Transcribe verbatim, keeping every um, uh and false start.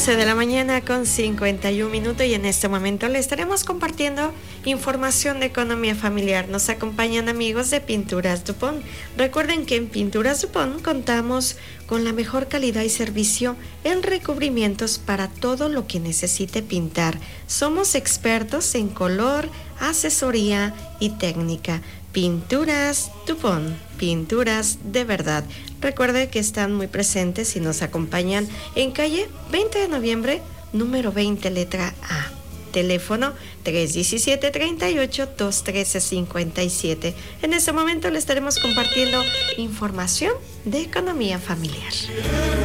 once de la mañana con cincuenta y un minutos y en este momento le estaremos compartiendo información de economía familiar. Nos acompañan amigos de Pinturas Dupont. Recuerden que en Pinturas Dupont contamos con la mejor calidad y servicio en recubrimientos para todo lo que necesite pintar. Somos expertos en color, asesoría y técnica. Pinturas Dupont, pinturas de verdad. Recuerde que están muy presentes y nos acompañan en calle veinte de noviembre, número veinte, letra A. Teléfono tres uno siete, tres ocho, dos uno tres, cinco siete. En este momento le estaremos compartiendo información de economía familiar.